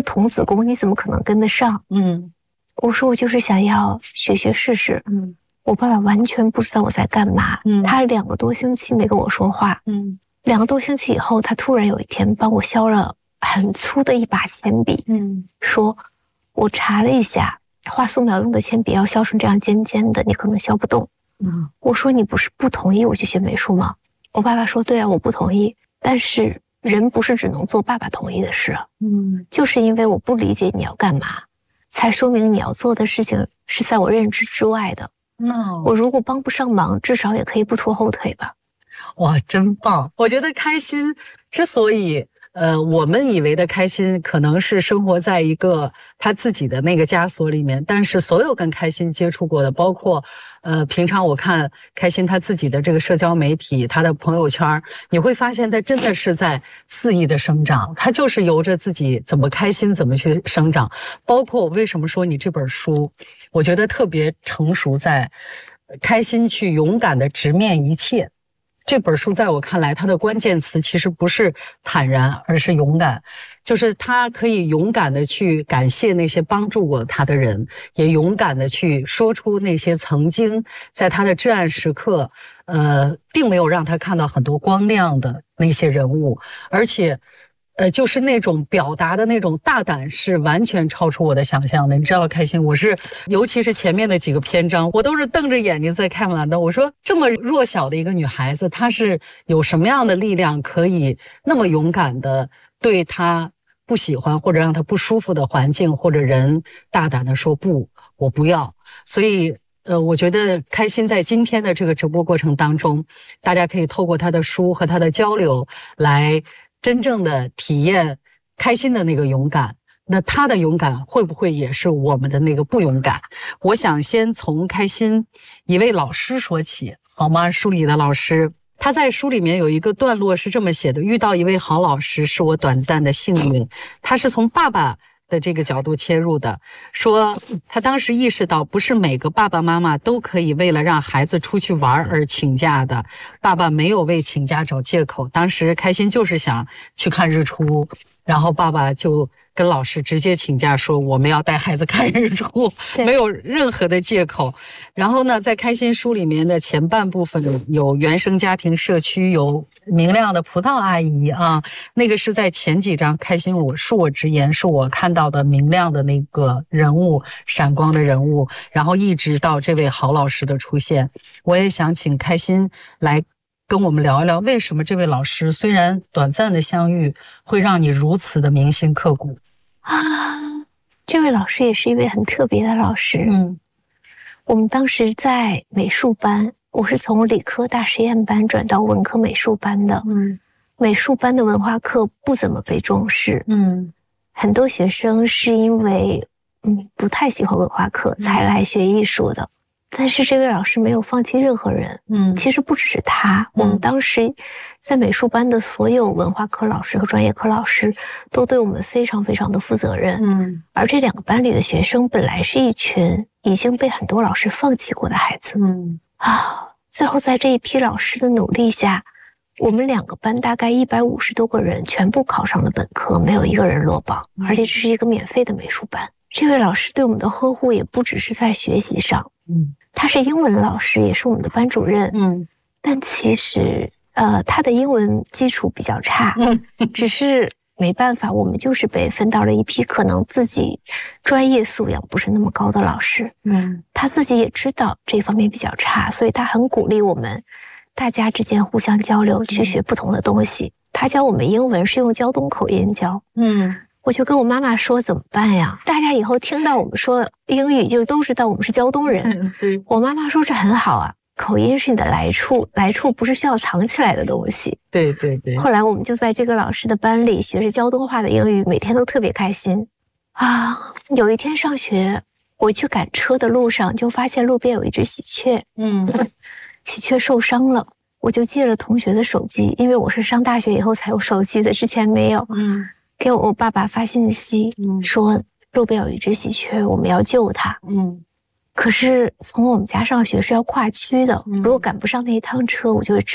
童子功，你怎么可能跟得上？我说我就是想要学学试试。我爸爸完全不知道我在干嘛。他2个多星期没跟我说话。2个多星期以后，他突然有一天帮我削了很粗的一把铅笔。说我查了一下，画素描用的铅笔要削成这样尖尖的，你可能削不动。我说你不是不同意我去学美术吗？我爸爸说对啊，我不同意，但是人不是只能做爸爸同意的事啊。就是因为我不理解你要干嘛，才说明你要做的事情是在我认知之外的。我如果帮不上忙，至少也可以不拖后腿吧。 哇，真棒！我觉得开心之所以我们以为的开心可能是生活在一个他自己的那个枷锁里面，但是所有跟开心接触过的，包括平常我看开心他自己的这个社交媒体，他的朋友圈，你会发现他真的是在肆意的生长，他就是由着自己怎么开心怎么去生长。包括我为什么说你这本书我觉得特别成熟，在开心去勇敢的直面一切。这本书在我看来，它的关键词其实不是坦然，而是勇敢。就是他可以勇敢的去感谢那些帮助过他的人，也勇敢的去说出那些曾经在他的至暗时刻，并没有让他看到很多光亮的那些人物，而且。就是那种表达的那种大胆是完全超出我的想象的。你知道开心，我是尤其是前面的几个篇章，我都是瞪着眼睛在看完的。我说这么弱小的一个女孩子，她是有什么样的力量可以那么勇敢的对她不喜欢或者让她不舒服的环境或者人大胆的说不，我不要。所以我觉得开心在今天的这个直播过程当中，大家可以透过她的书和她的交流来真正的体验开心的那个勇敢，那他的勇敢会不会也是我们的那个不勇敢？我想先从开心一位老师说起，好吗？书里的老师，他在书里面有一个段落是这么写的：遇到一位好老师是我短暂的幸运。他是从爸爸的这个角度切入的，说他当时意识到不是每个爸爸妈妈都可以为了让孩子出去玩而请假的，爸爸没有为请假找借口。当时开心就是想去看日出，然后爸爸就跟老师直接请假说我们要带孩子看日出，没有任何的借口。然后呢，在开心书里面的前半部分有原生家庭社区，有明亮的葡萄阿姨啊，那个是在前几章开心恕我直言是我看到的明亮的那个人物，闪光的人物，然后一直到这位郝老师的出现。我也想请开心来跟我们聊一聊，为什么这位老师虽然短暂的相遇会让你如此的铭心刻骨啊？这位老师也是一位很特别的老师。我们当时在美术班，我是从理科大实验班转到文科美术班的。美术班的文化课不怎么被重视。很多学生是因为不太喜欢文化课才来学艺术的。但是这位老师没有放弃任何人。其实不只是他，我们当时在美术班的所有文化课老师和专业课老师都对我们非常非常的负责任。而这2个班里的学生本来是一群已经被很多老师放弃过的孩子。最后在这一批老师的努力下，我们2个班大概150多个人全部考上了本科，没有一个人落榜，而且这是一个免费的美术班。这位老师对我们的呵护也不只是在学习上。他是英文老师，也是我们的班主任。但其实他的英文基础比较差。只是没办法，我们就是被分到了一批可能自己专业素养不是那么高的老师。他自己也知道这方面比较差，所以他很鼓励我们大家之间互相交流，去学不同的东西。他教我们英文是用胶东口音教。我就跟我妈妈说怎么办呀？大家以后听到我们说英语就都知道我们是胶东人。我妈妈说这很好啊，口音是你的来处，来处不是需要藏起来的东西。 对。 后来我们就在这个老师的班里学着胶东话的英语，每天都特别开心啊。有一天上学，我去赶车的路上就发现路边有一只喜鹊。喜鹊受伤了，我就借了同学的手机，因为我是上大学以后才有手机的，之前没有。给我爸爸发信息，说路边有一只喜鹊，我们要救它。可是从我们家上学是要跨区的，如果赶不上那一趟车，我就会迟到。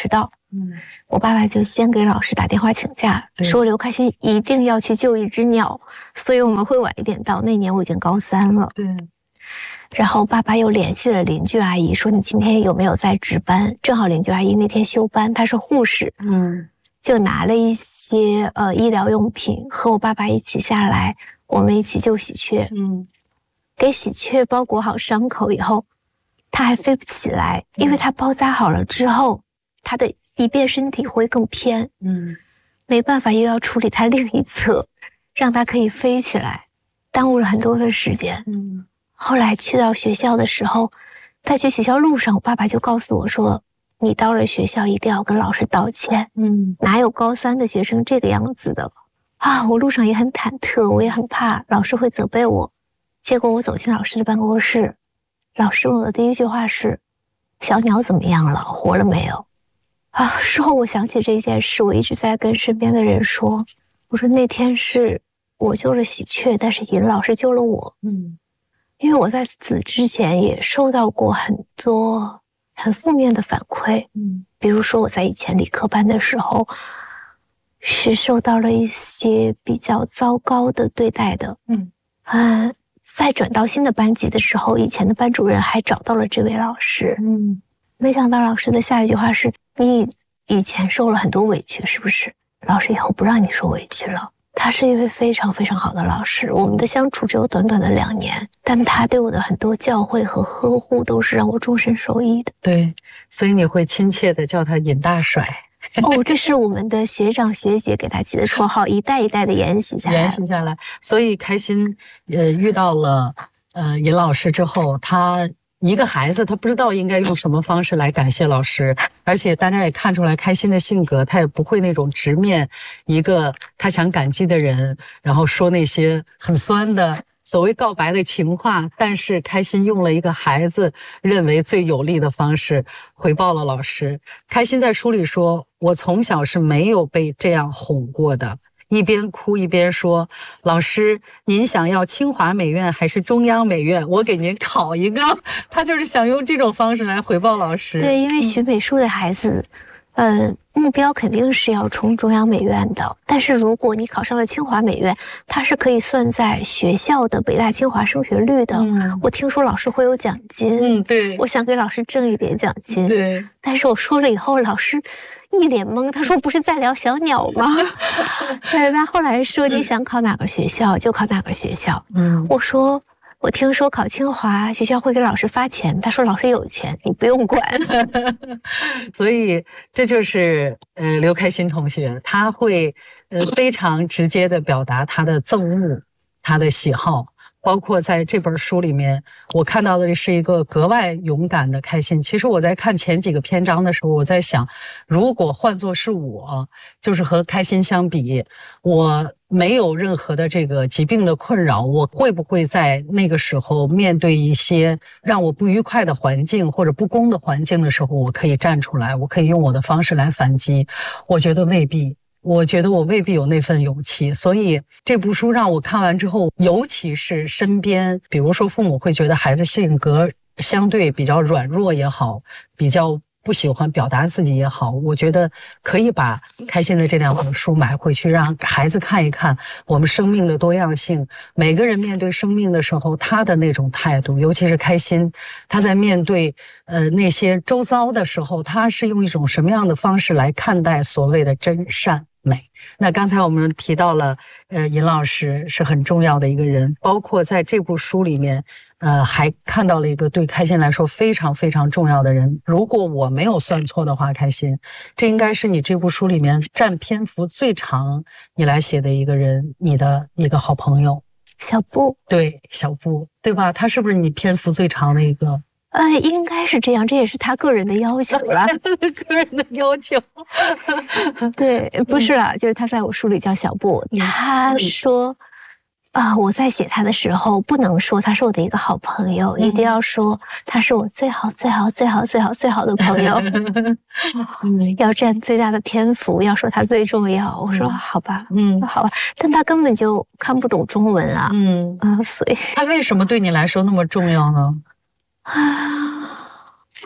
我爸爸就先给老师打电话请假，说刘开心一定要去救一只鸟，所以我们会晚一点到。那年我已经高3了。 对。 然后爸爸又联系了邻居阿姨，说你今天有没有在值班？正好邻居阿姨那天休班，她是护士，就拿了一些医疗用品和我爸爸一起下来，我们一起救喜鹊。给喜鹊包裹好伤口以后，它还飞不起来，因为它包扎好了之后，它的一边身体会更偏，没办法，又要处理它另一侧，让它可以飞起来，耽误了很多的时间。后来去到学校的时候，在去学校路上，我爸爸就告诉我说，你到了学校一定要跟老师道歉。哪有高3的学生这个样子的啊！我路上也很忐忑，我也很怕老师会责备我。结果我走进老师的办公室，老师问我的第一句话是，小鸟怎么样了？活了没有？啊！事后我想起这件事，我一直在跟身边的人说，我说那天是我救了喜鹊，但是尹老师救了我。因为我在此之前也受到过很多很负面的反馈，比如说我在以前理科班的时候，是受到了一些比较糟糕的对待的。在转到新的班级的时候，以前的班主任还找到了这位老师。没想到老师的下一句话是，你以前受了很多委屈是不是？老师以后不让你受委屈了。他是一位非常非常好的老师，我们的相处只有短短的2年，但他对我的很多教诲和呵护都是让我终身受益的。 对，所以你会亲切的叫他尹大帅。 这是我们的学长学姐给他起的绰号，一代一代的沿袭下来。 所以开心遇到了尹老师之后，他一个孩子他不知道应该用什么方式来感谢老师，而且大家也看出来开心的性格，他也不会那种直面一个他想感激的人，然后说那些很酸的所谓告白的情话，但是开心用了一个孩子认为最有力的方式回报了老师。开心在书里说，我从小是没有被这样哄过的，一边哭一边说，老师您想要清华美院还是中央美院，我给您考一个。他就是想用这种方式来回报老师。 对，因为学美术的孩子目标肯定是要冲中央美院的，但是如果你考上了清华美院，它是可以算在学校的北大清华升学率的。我听说老师会有奖金。 对， 我想给老师挣一点奖金。 对， 但是我说了以后，老师一脸懵，他说不是在聊小鸟吗？对，他后来说你想考哪个学校就考哪个学校。我说我听说考清华学校会给老师发钱，他说老师有钱你不用管。 所以这就是刘开心同学，他会非常直接的表达他的憎恶，他的喜好，包括在这本书里面我看到的是一个格外勇敢的开心。其实我在看前几个篇章的时候，我在想，如果换作是我，就是和开心相比，我没有任何的这个疾病的困扰，我会不会在那个时候面对一些让我不愉快的环境或者不公的环境的时候，我可以站出来，我可以用我的方式来反击？我觉得未必。我觉得我未必有那份勇气，所以这部书让我看完之后，尤其是身边，比如说父母会觉得孩子性格相对比较软弱也好，比较不喜欢表达自己也好，我觉得可以把开心的这2本书买回去，让孩子看一看我们生命的多样性，每个人面对生命的时候他的那种态度，尤其是开心他在面对那些周遭的时候，他是用一种什么样的方式来看待所谓的真善美。那刚才我们提到了尹老师是很重要的一个人，包括在这部书里面还看到了一个对开心来说非常非常重要的人。如果我没有算错的话，开心这应该是你这部书里面占篇幅最长你来写的一个人，你的一个好朋友小布。对， 小布，对吧？他是不是你篇幅最长的一个？ 应该是这样，这也是他个人的要求了。 个人的要求。 对，不是啦，就是他在我书里叫小布，他说我在写他的时候不能说他是我的一个好朋友，一定要说他是我最好最好最好最好最好的朋友。要占最大的篇幅，要说他最重要。我说好吧，好吧，但他根本就看不懂中文啊，所以他为什么对你来说那么重要呢？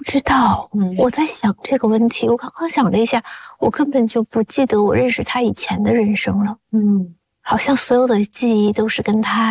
不知道，我在想这个问题，我刚刚想了一下，我根本就不记得我认识他以前的人生了，好像所有的记忆都是跟他